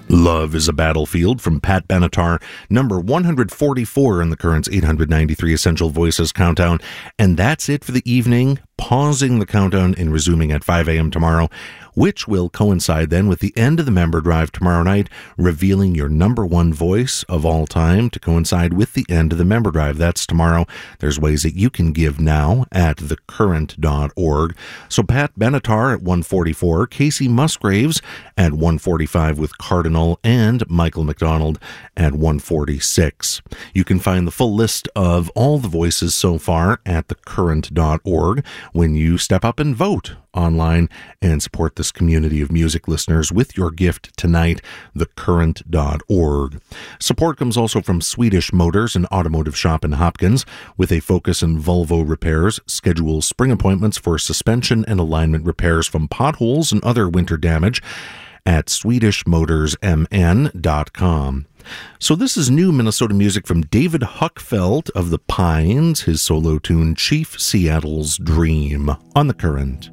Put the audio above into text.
Love is a Battlefield from Pat Benatar, number 144 in the Current's 893 Essential Voices Countdown. And that's it for the evening, pausing the countdown and resuming at 5 a.m. tomorrow, which will coincide then with the end of the member drive tomorrow night, revealing your number one voice of all time to coincide with the end of the member drive. That's tomorrow. There's ways that you can give now at thecurrent.org. So Pat Benatar at 144, Casey Musgraves at 145 with Cardinal, and Michael McDonald at 146. You can find the full list of all the voices so far at thecurrent.org when you step up and vote online and support this community of music listeners with your gift tonight, thecurrent.org. Support comes also from Swedish Motors, an automotive shop in Hopkins, with a focus in Volvo repairs. Schedule spring appointments for suspension and alignment repairs from potholes and other winter damage at swedishmotorsmn.com. So this is new Minnesota music from David Huckfeld of the Pines, his solo tune Chief Seattle's Dream on The Current.